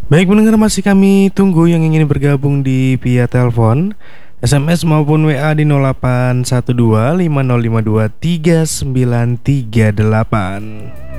Baik pendengar, masih kami tunggu yang ingin bergabung di via telepon, SMS maupun WA di 0812 5052 3938.